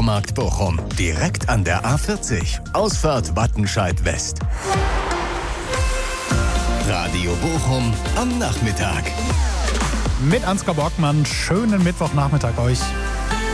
Baumarkt Bochum. Direkt an der A40. Ausfahrt Wattenscheid West. Radio Bochum am Nachmittag. Mit Ansgar Borgmann. Schönen Mittwochnachmittag euch.